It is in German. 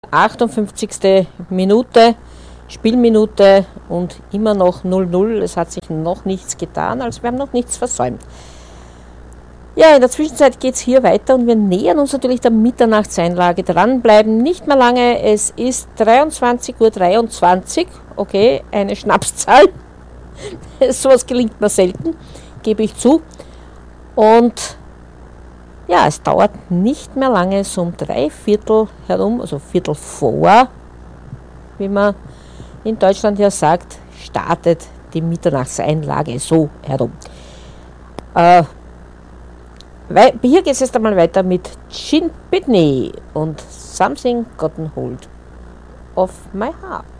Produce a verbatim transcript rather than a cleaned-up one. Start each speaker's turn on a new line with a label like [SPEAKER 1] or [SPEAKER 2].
[SPEAKER 1] achtundfünfzigste Minute, Spielminute und immer noch null null. Es hat sich noch nichts getan, also wir haben noch nichts versäumt. Ja, in der Zwischenzeit geht es hier weiter und wir nähern uns natürlich der Mitternachtseinlage. Dranbleiben nicht mehr lange, es ist dreiundzwanzig Uhr dreiundzwanzig, okay, eine Schnapszahl. Sowas gelingt mir selten, gebe ich zu. Und ja, es dauert nicht mehr lange, so um drei Viertel herum, also Viertel vor, wie man in Deutschland ja sagt, startet die Mitternachtseinlage so herum. Äh, weil, hier geht es jetzt einmal weiter mit Gin Pitney und Something Gotten Hold of My Heart.